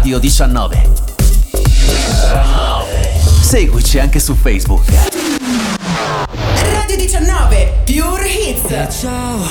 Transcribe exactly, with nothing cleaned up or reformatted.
Radio diciannove. Seguici anche su Facebook. Radio diciannove Pure Hits. Ciao.